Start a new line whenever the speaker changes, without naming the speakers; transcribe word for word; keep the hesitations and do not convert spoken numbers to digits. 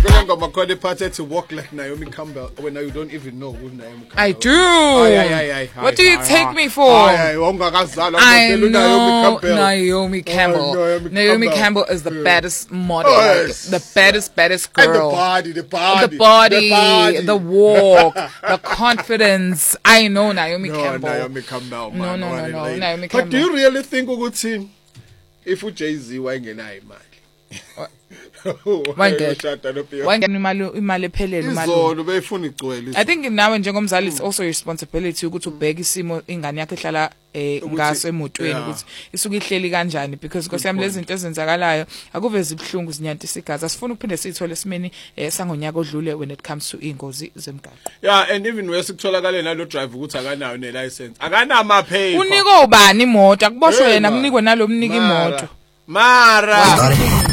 Macaulay party to walk like Naomi Campbell when you don't even know who Naomi Campbell.
I do.
Aye, aye, aye, aye,
what do you
aye,
take
aye,
me for?
Aye, aye,
I know
Naomi Campbell.
Naomi Campbell.
Oh, Naomi
Naomi
Campbell.
Campbell is the
Yeah.
baddest model,
Oh,
like,
yes.
the baddest, baddest girl.
And the body, the body,
the body,
the, body.
the walk, the confidence. I know Naomi
no,
Campbell.
Naomi Campbell, man.
No, no, no, no,
no.
Naomi
But
Campbell.
do you really think ukuthi if uJay-Z wayengenayo imali?
Wangena imali imali ephelele imali.
Izolo beyifuna igcwele.
I think nawe njengomzali it's also responsibility ukuthi ubheke isimo ingane yakhe ehlala eh ngaso emotweni ukuthi isuke ihleli kanjani because nkosiyami lezi zinto ezenzakalayo akuvezi ibhlungu zinyanta isigazi asifuna ukuphinde sithole esimeni sangonyaka odlule when it comes to ingozi zemgaqo.
Yeah, and even wesikutholakale nalo driver ukuthi akanayo ne license akanama paper
uniko ubani imoto akuboshwe yena kunikwe nalo mniki imoto
mara